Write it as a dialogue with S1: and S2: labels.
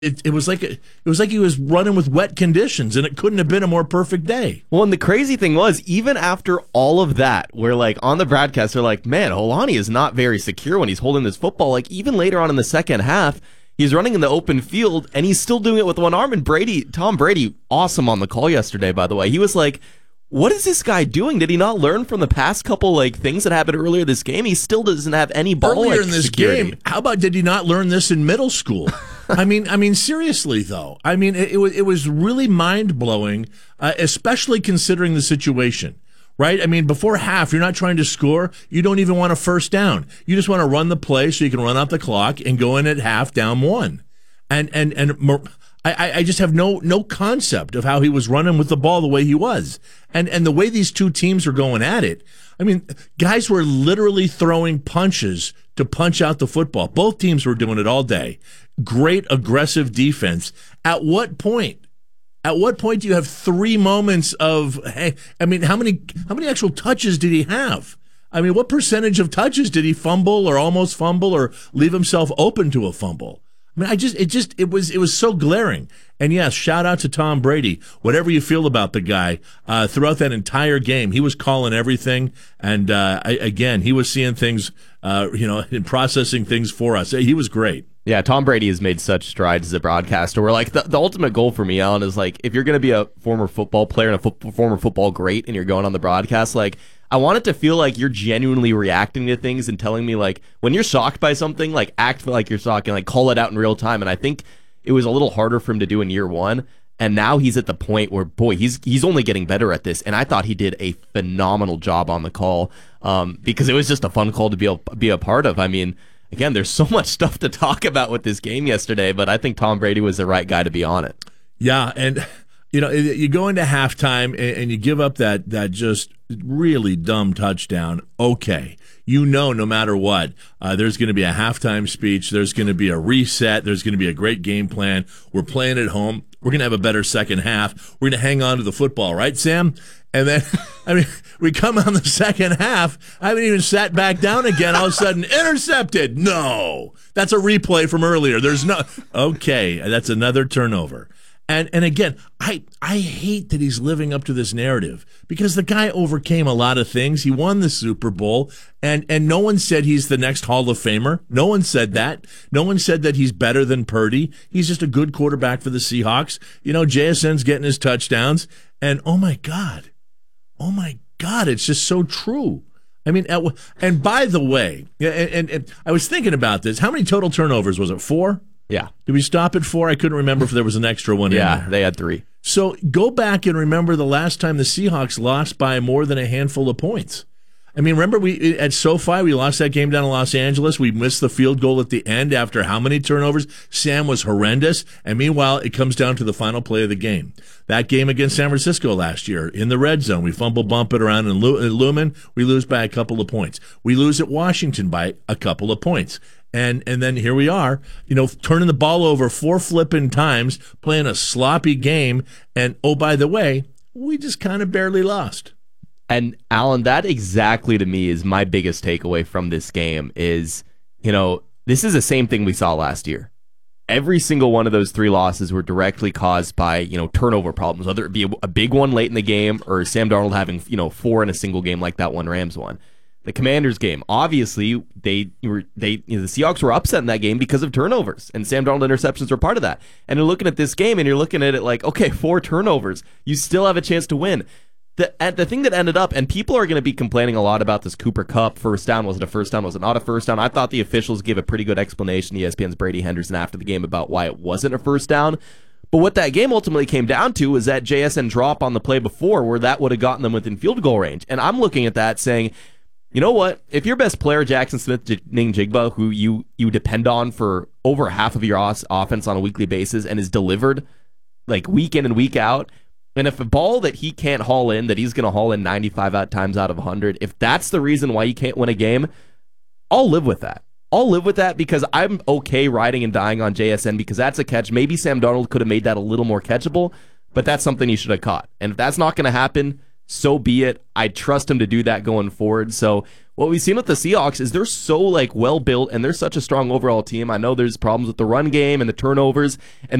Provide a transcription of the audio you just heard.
S1: it was like he was running with wet conditions, and it couldn't have been a more perfect day.
S2: Well, and the crazy thing was, even after all of that, where like on the broadcast, they're like, man, Holani is not very secure when he's holding this football. Like even later on in the second half, he's running in the open field, and he's still doing it with one arm. And Tom Brady, awesome on the call yesterday, by the way. He was like, what is this guy doing? Did he not learn from the past couple like things that happened earlier this game? He still doesn't have any ball
S1: earlier in this
S2: security.
S1: game. How about did he not learn this in middle school? I mean, seriously though. I mean, it was really mind blowing, especially considering the situation. Right? I mean, before half, you're not trying to score. You don't even want a first down. You just want to run the play so you can run out the clock and go in at half down one. I just have no concept of how he was running with the ball the way he was. And the way these two teams are going at it. I mean, guys were literally throwing punches to punch out the football. Both teams were doing it all day. Great aggressive defense. At what point do you have 3 moments of, hey, I mean, how many actual touches did he have? I mean, what percentage of touches did he fumble or almost fumble or leave himself open to a fumble? I mean, it was so glaring. And yes, shout out to Tom Brady. Whatever you feel about the guy, throughout that entire game, he was calling everything. And, again, he was seeing things, and processing things for us. He was great.
S2: Yeah, Tom Brady has made such strides as a broadcaster where, like, the ultimate goal for me, Alan, is, like, if you're going to be a former football player and a former football great and you're going on the broadcast, like, I want it to feel like you're genuinely reacting to things and telling me, like, when you're shocked by something, like, act like you're shocked and, like, call it out in real time. And I think it was a little harder for him to do in year one. And now he's at the point where, boy, he's only getting better at this. And I thought he did a phenomenal job on the call because it was just a fun call to be a part of. I mean, again, there's so much stuff to talk about with this game yesterday, but I think Tom Brady was the right guy to be on it.
S1: Yeah, and you go into halftime and you give up that just really dumb touchdown. Okay, no matter what, there's going to be a halftime speech. There's going to be a reset. There's going to be a great game plan. We're playing at home. We're going to have a better second half. We're going to hang on to the football, right, Sam? And then, I mean, we come on the second half. I haven't even sat back down again. All of a sudden, intercepted. No, that's a replay from earlier. Okay, that's another turnover. And again, I hate that he's living up to this narrative because the guy overcame a lot of things. He won the Super Bowl, and no one said he's the next Hall of Famer. No one said that. No one said that he's better than Purdy. He's just a good quarterback for the Seahawks. JSN's getting his touchdowns, and oh my God, it's just so true. I mean, and by the way, and I was thinking about this. How many total turnovers was it? 4?
S2: Yeah.
S1: Did we stop at 4? I couldn't remember if there was an extra one in there.
S2: Yeah, they had 3.
S1: So go back and remember the last time the Seahawks lost by more than a handful of points. I mean, remember at SoFi, we lost that game down in Los Angeles. We missed the field goal at the end after how many turnovers? Sam was horrendous. And meanwhile, it comes down to the final play of the game. That game against San Francisco last year in the red zone, we bump it around in Lumen. We lose by a couple of points. We lose at Washington by a couple of points. And then here we are, turning the ball over 4 flipping times, playing a sloppy game. And, oh, by the way, we just kind of barely lost.
S2: And, Alan, that exactly to me is my biggest takeaway from this game is, this is the same thing we saw last year. Every single one of those 3 losses were directly caused by, turnover problems, whether it be a big one late in the game or Sam Darnold having, 4 in a single game like that one Rams one. The Commanders game, obviously, the Seahawks were upset in that game because of turnovers, and Sam Darnold interceptions were part of that. And you're looking at this game, and you're looking at it like, okay, 4 turnovers. You still have a chance to win. The thing that ended up, and people are going to be complaining a lot about this Cooper Kupp first down. Was it a first down? Was it not a first down? I thought the officials gave a pretty good explanation, ESPN's Brady Henderson, after the game about why it wasn't a first down. But what that game ultimately came down to was that JSN drop on the play before where that would have gotten them within field goal range. And I'm looking at that saying, you know what? If your best player, Jackson Smith-Njigba, who you depend on for over half of your offense on a weekly basis and is delivered like week in and week out, and if a ball that he can't haul in, that he's going to haul in 95 times out of 100, if that's the reason why you can't win a game, I'll live with that. I'll live with that because I'm okay riding and dying on JSN because that's a catch. Maybe Sam Darnold could have made that a little more catchable, but that's something he should have caught. And if that's not going to happen, so be it. I trust him to do that going forward. So what we've seen with the Seahawks is they're so well built and they're such a strong overall team. I know there's problems with the run game and the turnovers, and